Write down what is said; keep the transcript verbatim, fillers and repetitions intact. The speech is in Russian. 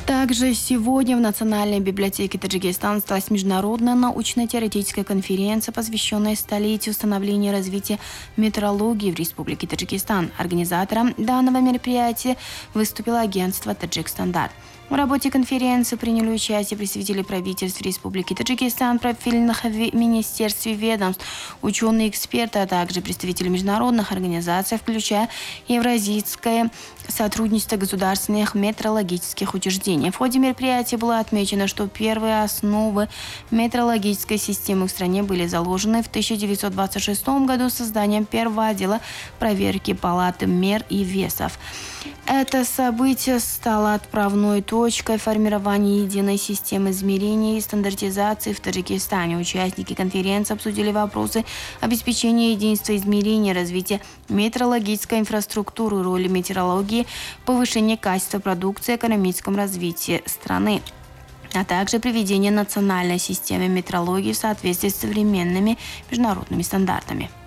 Также сегодня в Национальной библиотеке Таджикистана состоялась международная научно-теоретическая конференция, посвященная столетию становления и развития метеорологии в Республике Таджикистан. Организатором данного мероприятия выступило агентство «Таджикстандарт». В работе конференции приняли участие представители правительств Республики Таджикистан, профильных министерств и ведомств, ученые, эксперты, а также представители международных организаций, включая Евразийское сотрудничество государственных метеорологических учреждений. В ходе мероприятия было отмечено, что первые основы метеорологической системы в стране были заложены в тысяча девятьсот двадцать шестом году созданием первого отдела проверки палаты мер и весов. Это событие стало отправной точкой формирования единой системы измерения и стандартизации в Таджикистане. Участники конференции обсудили вопросы обеспечения единства измерения, развития метеорологической инфраструктуры, роли метеорологии, повышения качества продукции, экономическом развитии страны, а также приведения национальной системы метеорологии в соответствии с современными международными стандартами.